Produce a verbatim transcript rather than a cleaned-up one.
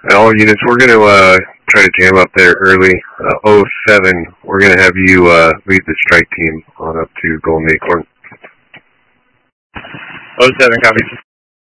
All units, we're going to uh, try to jam up there early. Uh, oh seven, we're going to have you uh, lead the strike team on up to Golden Acorn. oh seven, copy.